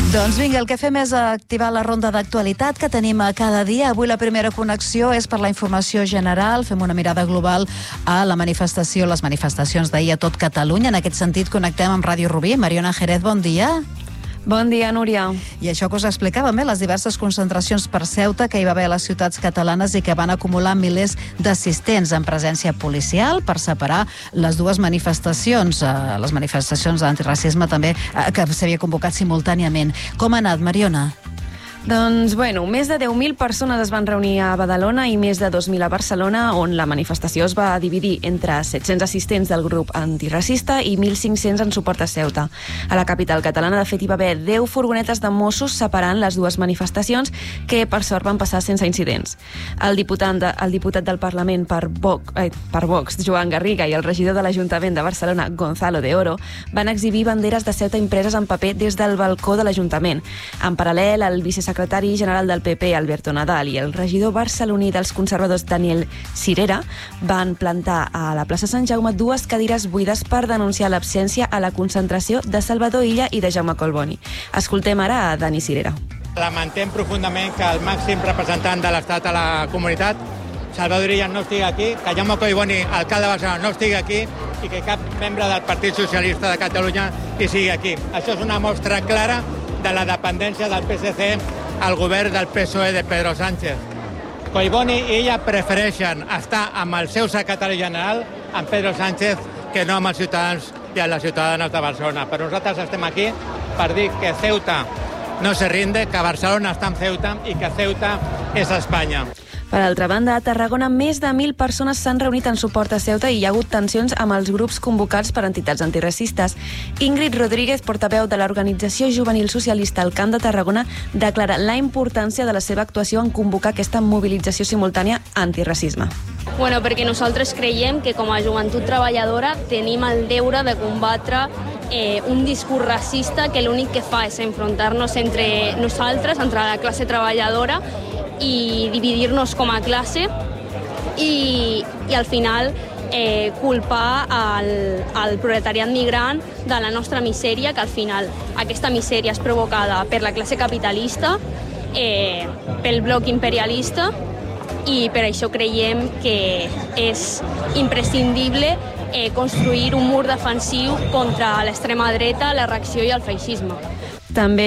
Doncs vinga, el que fem és activar la ronda d'actualitat que tenim cada dia. Avui la primera connexió és per la informació general. Fem una mirada global a la manifestació, les manifestacions d'ahir a tot Catalunya. En aquest sentit, connectem amb Ràdio Rubí. Mariona Jerez, bon dia. Bon dia, Núria. I això que us explicàvem, les diverses concentracions per Ceuta que hi va haver a les ciutats catalanes i que van acumular milers d'assistents en presència policial per separar les dues manifestacions, les manifestacions d'antiracisme també, que s'havia convocat simultàniament. Com ha anat, Mariona? Doncs, més de 10.000 persones es van reunir a Badalona i més de 2.000 a Barcelona, on la manifestació es va dividir entre 700 assistents del grup antiracista i 1.500 en suport a Ceuta. A la capital catalana, de fet, hi va haver 10 furgonetes de Mossos separant les dues manifestacions, que per sort van passar sense incidents. El diputat del Parlament per Vox, Joan Garriga, i el regidor de l'Ajuntament de Barcelona, Gonzalo de Oro, van exhibir banderes de Ceuta impreses en paper des del balcó de l'Ajuntament. En paral·lel, el vicesecretari general del PP, Alberto Nadal, i el regidor barceloní dels conservadors, Daniel Cirera, van plantar a la plaça Sant Jaume dues cadires buides per denunciar l'absència a la concentració de Salvador Illa i de Jaume Collboni. Escoltem ara a Dani Cirera. Lamentem profundament que el màxim representant de l'Estat a la comunitat, Salvador Illa, no estigui aquí, que Jaume Collboni, alcalde de Barcelona, no estigui aquí i que cap membre del Partit Socialista de Catalunya hi sigui aquí. Això és una mostra clara de la dependència del PSC al govern del PSOE de Pedro Sánchez. Collboni i ella prefereixen estar amb el seu secretari general, amb Pedro Sánchez, que no amb els ciutadans i amb les ciutadanes de Barcelona. Però nosaltres estem aquí per dir que Ceuta no se rinde, que Barcelona està en Ceuta i que Ceuta és Espanya. Per altra banda, a Tarragona més de 1.000 persones s'han reunit en suport a Ceuta i hi ha hagut tensions amb els grups convocats per entitats antiracistes. Ingrid Rodríguez, portaveu de l'Organització Juvenil Socialista al Camp de Tarragona, declara la importància de la seva actuació en convocar aquesta mobilització simultània antiracisme. Perquè nosaltres creiem que com a joventut treballadora tenim el deure de combatre un discurs racista que l'únic que fa és enfrontar-nos entre nosaltres, entre la classe treballadora, i dividir-nos com a classe i al final culpar el proletariat migrant de la nostra misèria, que al final aquesta misèria és provocada per la classe capitalista, pel bloc imperialista, i per això creiem que és imprescindible construir un mur defensiu contra l'extrema dreta, la reacció i el feixisme. També